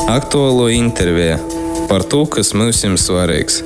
Aktuālo interviju par to, kas mums ir svarīgs.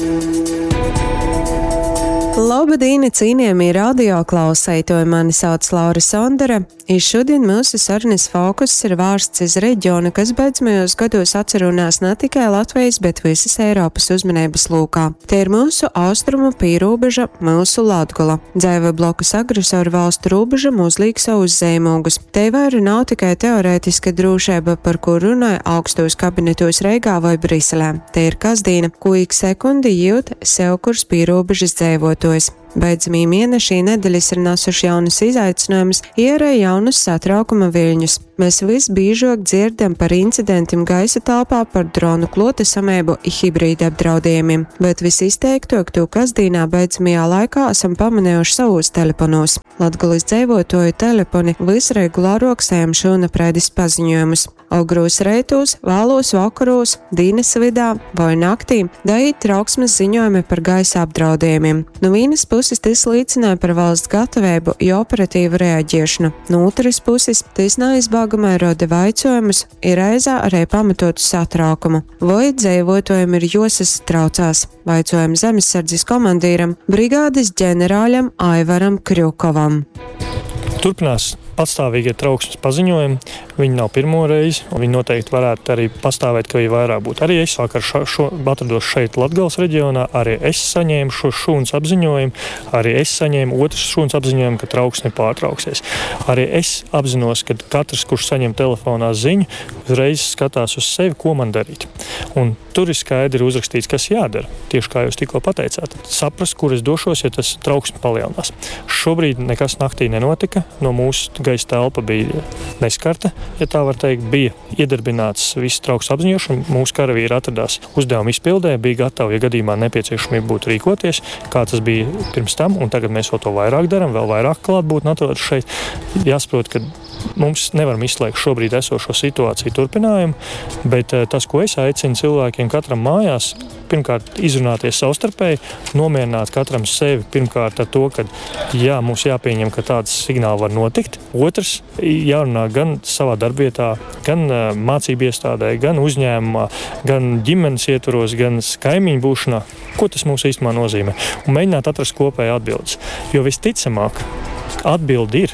Labdien, cienījamie radioklausītāji, mani sauc Laura Sondere. Šodien mūsu sarunas fokus ir vērsts uz reģionu, kas beidzamajos gados atcerunās ne tikai Latvijas, bet visas Eiropas uzmanības lokā. Te ir mūsu austrumu pīrobeža, mūsu Latgola. Dzēva blokus agresoru valstu robeža uzliek savus zīmogus. Te vairs nav tikai teorētiska drošība, par ko runāja augstos kabinetos Reigā vai Briselē. Te ir kasdīna, ko ik sekundi jūt sev kurs pīrobežas dzēvotojs. Beidzamie mēneši nedēļas ir nesuši jaunus izaicinājumus, ierēja jaunus satraukuma viļņus. Mēs visbiežāk dzirdam par incidentiem gaisa telpā, par dronu klotesamību, hibrīda apdraudējumiem, bet visizteiktāk to kasdīnā beidzamajā laikā esam pamanījuši savos telefonos. Latgolas dzēvotoju telefoni visregulārāk saņem šūnapraidis paziņojumus. Agrūs reitos, vēlos vakaros, dienas vidā vai naktī daīt trauksmes ziņojumi par gaisa apdraudējumiem. No vienas puses tas liecināja par valsts gatavību un operatīvu reaģēšanu. No otras puses tas neizbēgamai roda vaicojumus, ir reizē arī pamatotu satraukumu. Vai dzēvotājiem ir jāsatraucās? Vaicojam zemesardzes komandīram, brigādes ģenerāļam Aivaram Krjukovam. Turpinās patstāvīgie trauksmes paziņojumi. Viņi nav pirmo reizi, un viņi noteikti varētu arī pastāvēt, ka viņi vairāk būtu. Arī es vakar atrados šeit Latgales reģionā, arī es saņēmu šo šūnas apziņojumu, arī es saņēmu otrs šūnas apziņojumu, ka trauksme pārtrauksies. Arī es apzinos, ka katrs, kurš saņem telefonā ziņu, uzreiz skatās uz sevi, ko man darīt. Un tur ir skaidri uzrakstīts, kas jādara. Tieši kā jūs tikko pateicāt. Saprast, kur es došos, ja tas trauksme palielinās. Šobrīd nekas naktī nenotika. No mūsu gaisa telpa bija neskarta, ja tā var teikt, bija iedarbināts viss trauksmes apziņošana. Mūsu karavīri atradās uzdevuma izpildē, bija gatavi, ja gadījumā nepieciešamība būtu rīkoties, kā tas bija pirms tam, un tagad mēs vēl to vairāk darām, vēl vairāk klātbūtni atrodas šeit. Jāsaprot, ka mums nevaram izslēgt šobrīd esošo situāciju turpinājumu, bet tas, ko es aicinu cilvēkiem katram mājās, pirmkārt izrunāties savstarpēji, nomierināt katram sevi pirmkārt ar to, ka jā, mums jāpieņem, ka tāds signāli var notikt. Otrs, jārunā gan savā darbvietā, gan mācību iestādē, gan uzņēmumā, gan ģimenes ietvaros, gan kaimiņu būšanā, ko tas mums īstenībā nozīmē. Un mēģināt atrast kopēju atbildes. Jo visticamāk, atbildi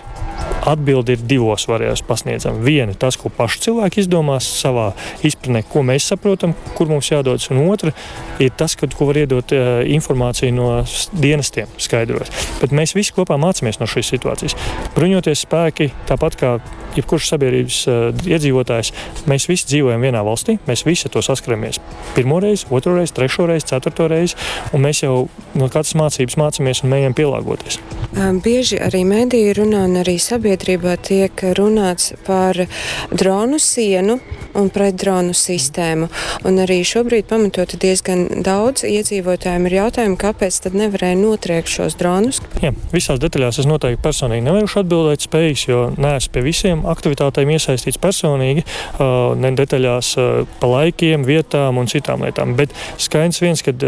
ir divos variantos pasniedzama. Viena tas, ko paši cilvēki izdomās savā izpratnē, ko mēs saprotam, kur mums jādodas, un otra ir tas, ko var iedot informāciju no dienestiem skaidrot. Bet mēs visi kopā mācāmies no šīs situācijas. Bruņoties spēki, tāpat kā jebkurš sabiedrības iedzīvotājs, mēs visi dzīvojam vienā valstī, mēs visi to saskaramies pirmo reizi, otro reizi, trešo reizi, ceturto reizi, un mēs jau no katras mācības mācāmies un mēģinām pielāgoties. Bieži arī mediji runā un arī sabiedrībā tiek runāts par dronu sienu un pretdronu sistēmu. Un arī šobrīd pamatoti diezgan daudz iedzīvotājiem ir jautājumi, kāpēc tad nevarēja notriekt šos dronus? Jā, visās detaļās es noteikti personīgi nevaru atbildēt spējīgs, jo neesmu pie visiem aktivitātēm iesaistīts personīgi, ne detaļās pa laikiem, vietām un citām lietām. Bet skaidrs viens, kad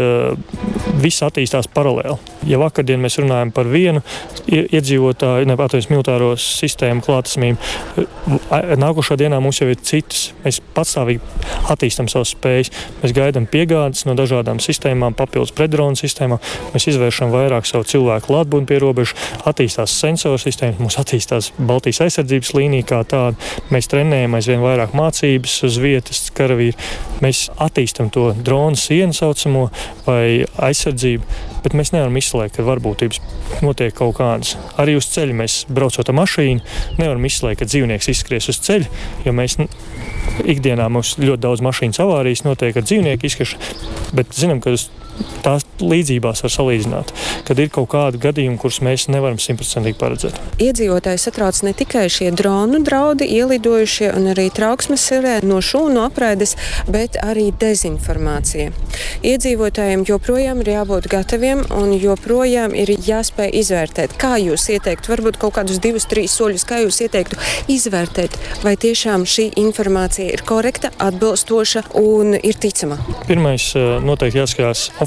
viss attīstās paralēli. Ja vakardien mēs runājam par vienu iedzīvotāju, militāro sistēmu klātesamību, nākošā dienā mums jau ir citas. Mēs patstāvīgi attīstam savas spējas. Mēs gaidām piegādes no dažādām sistēmām, papildus pretdronu sistēmām. Mēs izvēršam vairāk savu cilvēku klātbūtni pie robežas, attīstās sensoru sistēmas, mums attīstās Baltijas aizsardzības līnija kā tāda. Mēs trenējam aizvien vairāk mācības uz vietas karavīri. Mēs attīstam to dronu sienu saucamo vai aizsardzību, bet mēs nevaram izslēgt, ka varbūtības notiek kaut kādas. Arī uz ceļa mēs braucot ar mašīnu, nevaram izslēgt, ka dzīvnieks izskries uz ceļa, jo mēs ikdienā mums ļoti daudz mašīnas avārijas notiek ar dzīvnieku izskriešanu, bet zinām, ka tās līdzībās var salīdzināt, kad ir kaut kādi gadījumi, kurus mēs nevaram 100% paredzēt. Iedzīvotāji satrauc ne tikai šie dronu draudi, ielidojušie un arī trauksmes no šūnu apraides, bet arī dezinformācija. Iedzīvotājiem joprojām ir jābūt gataviem un joprojām ir jāspēj izvērtēt. Kā jūs ieteiktu, varbūt kaut kādus 2-3 soļus, kā jūs ieteiktu izvērtēt, vai tiešām šī informācija ir korekta, atbilstoša un ir ticama? Pirmais noteikti jāskatās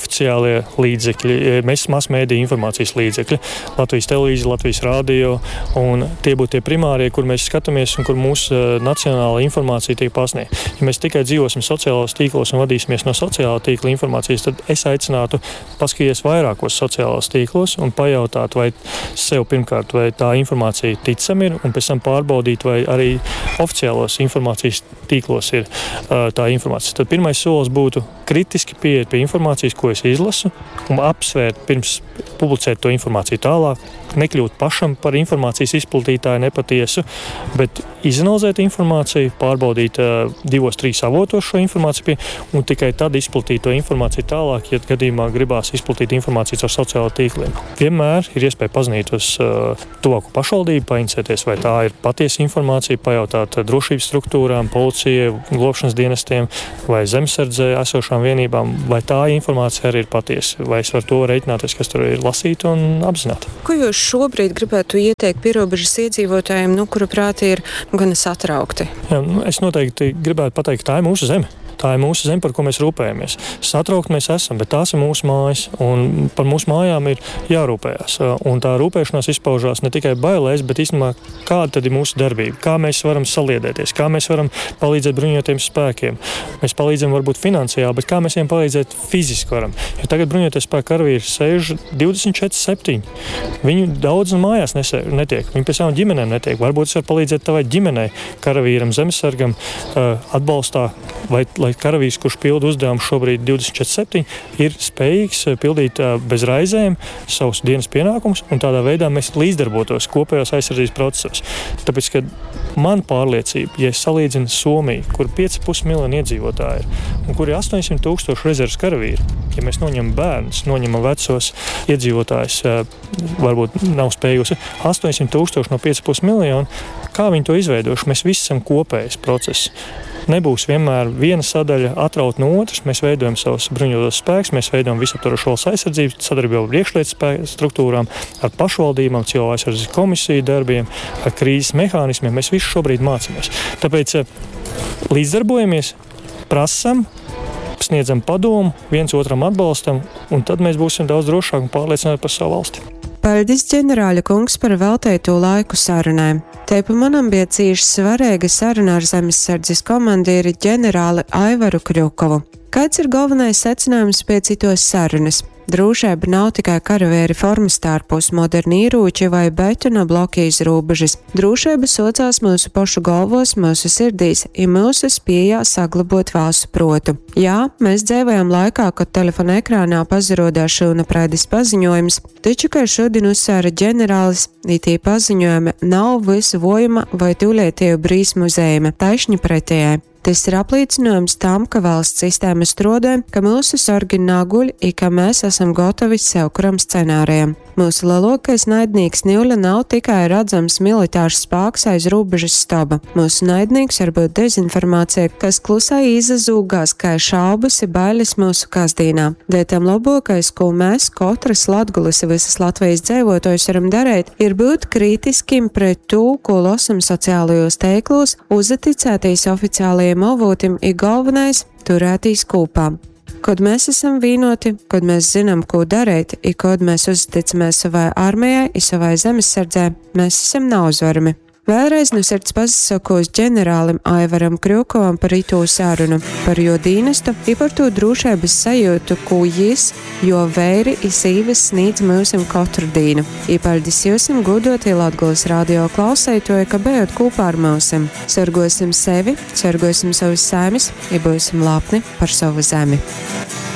oficiālie līdzekļi, mēs masmēdija informācijas līdzekļi, Latvijas televīzija, Latvijas radio, un tie būtu tie primārie, kur mēs skatāmies un kur mūsu nacionāla informācija tiek pasniegta. Ja mēs tikai dzīvosim sociālos tīklos un vadīsimies no sociālā tīkla informācijas, tad es aicinātu paskatīties vairākos sociālos tīklos un pajautāt, vai sev pirmkārt, vai tā informācija ticama ir, un pēc tam pārbaudīt, vai arī oficiālos informācijas tīklos ir tā informācija. Tad pirmais solis būtu kritiski pieiet pie informācijas, ko es izlasu, un apsvērt pirms publicēt to informāciju tālāk, nekļūt pašam par informācijas izplatītāju nepatiesu, bet izanalizēt informāciju, pārbaudīt 2-3 avotos šo informāciju un tikai tad izplatīt to informāciju tālāk, ja gadījumā gribās izplatīt informāciju ar sociālo tīkliem. Vienmēr ir iespēja pazinīt uz tuvāku pašvaldību, painteresēties, vai tā ir patiesa informācija, pajautāt drošības struktūrām, policijai, glābšanas dienestiem vai zemesardzē esošām vienībām, vai tā informācija arī ir patiesa, vai es varu to reiķināties, kas tur ir lasīt un apzināt. Ko jūs šobrīd gribētu ieteikt pierobežas iedzīvotājiem, kuru prāti ir gan satraukti? Jā, es noteikti gribētu pateikt, ka tā ir mūsu zeme. Tā ir mūsu zeme, par ko mēs rūpējamies. Satraukt mēs esam, bet tās ir mūsu mājas, un par mūsu mājām ir jārūpējas. Un tā rūpēšanās izpaužās ne tikai bailēs, bet īstenībā kāda tad ir mūsu darbība, kā mēs varam saliedēties, kā mēs varam palīdzēt bruņotajiem spēkiem. Mēs palīdzam varbūt finansiāli, bet kā mēs viņiem palīdzēt fiziski varam. Jo tagad bruņoties spēku karavīri sēž 24/7. Viņu daudz mājās netiek, viņi pēc savām ģimenēm netiek. Varbūt es varu palīdzēt tavai ģimenei, karavīram, zemesargam, atbalstā, lai karavīrs, kurš pilda uzdevumu šobrīd 24/7, ir spējīgs pildīt bez raizēm savus dienas pienākumus, un tādā veidā mēs līdzdarbotos kopējos aizsardzības procesos. Tāpēc, ka man pārliecība, ja es salīdzinu Somiju, kur 5,5 miljoni iedzīvotāji ir, un kur ir 800,000 rezerves karavīri, ja mēs noņemam bērnus, noņemam vecos iedzīvotājus, varbūt nav spējusi 800,000 no 5,5 miljonu, kā viņi to izveidoši? Mēs visi esam kopējs process. Nebūs vienmēr viena sadaļa atraut no otras. Mēs veidojam savus bruņotos spēkus, mēs veidojam visaptvarošu valsts aizsardzību, sadarbībā ar iekšlietu struktūrām, ar pašvaldībām, cilvēku aizsardzības komisiju darbiem, ar krīzes mehānismiem. Mēs visi šobrīd mācāmies. Tāpēc līdzdarbojamies, prasam, sniedzam padomu, viens otram atbalstam, un tad mēs būsim daudz drošāki un pārliecināti par savu valsti. Paldies, ģenerāļa kungs, par veltīto laiku sarunai. Te pa manam bija cīši svarīga saruna ar zemesardzes komandieru ģenerāli Aivaru Kļukovu. Kāds ir galvenais secinājums pēc citos sarunas? Drošība nav tikai karavēri formas tārpus, moderni ieroči vai betona bloki iz robežas. Drošība socās mūsu pašu galvos, mūsu sirdīs, ja mūsu spējā saglabot valstu protu. Jā, mēs dzīvojam laikā, kad telefona ekrānā pazarodās šūnapraidis paziņojums, taču, kā šodien uzsvēra ģenerālis, tie paziņojumi nav visu vojuma vai tūlētēju brīsmu zēme, taisni pretējai. Tas ir apliecinājums tam, ka valsts sistēma strādē, ka mūsu sorgi naguļ un ka mēs esam gatavi sev kuram scenārijam. Mūsu lielākais naidnieks Nīļa nav tikai redzams militārs spēks aiz robežas staba. Mūsu naidnieks var būt dezinformācija, kas klusai izazūgās, kā šaubas ir bailes mūsu kasdīnā. Dētam labākais, ko mēs, katrs Latgulis visas Latvijas dzīvotājs varam darīt, ir būt kritiskim pret to, ko lasam sociālajos teiklos, uzaticēties oficiālajiem avotim ir galvenais turētīs kopā. Kad mēs esam vienoti, kad mēs zinām, ko darīt, un kad mēs uzticamies savai armijai un savai zemesardzē, mēs esam neuzvarami. Vēlreiz no sirds pasakos ģenerālim Aivaram Kļukovam par ito sarunu, par jo dienestu un par to drošības sajūtu, ko jis, jo vēri un sīves sniedz mūsim katru dienu. Paldies jūsim godotie Latgulis radio klausētoji, ka bijāt kopā ar mūsim. Sargosim sevi, sargosim savus saimis un būsim lepni par savu zemi.